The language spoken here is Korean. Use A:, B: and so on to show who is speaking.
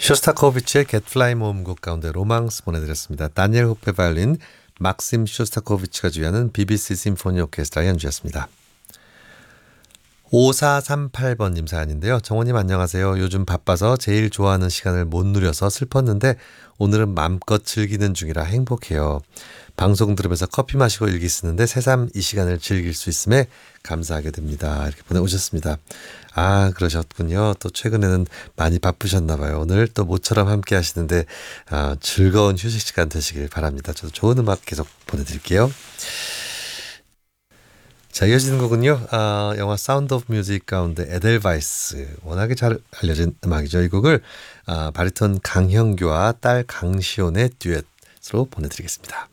A: 쇼스타코비치의 Get Fly 모음곡 가운데 로망스 보내드렸습니다. 다니엘 호페 바이올린, 막심 쇼스타코비치가 주의하는 BBC 심포니 오케스트라의 연주였습니다. 5438번님 사연인데요. 정원님 안녕하세요. 요즘 바빠서 제일 좋아하는 시간을 못 누려서 슬펐는데 오늘은 마음껏 즐기는 중이라 행복해요. 방송 들으면서 커피 마시고 일기 쓰는데 새삼 이 시간을 즐길 수 있음에 감사하게 됩니다. 이렇게 보내오셨습니다. 아, 그러셨군요. 또 최근에는 많이 바쁘셨나 봐요. 오늘 또 모처럼 함께 하시는데 즐거운 휴식 시간 되시길 바랍니다. 저도 좋은 음악 계속 보내드릴게요. 자, 이어지는 곡은요. 영화 사운드 오브 뮤직 가운데 에델바이스, 워낙에 잘 알려진 음악이죠. 이 곡을 바리톤 강형규와 딸 강시온의 듀엣으로 보내드리겠습니다.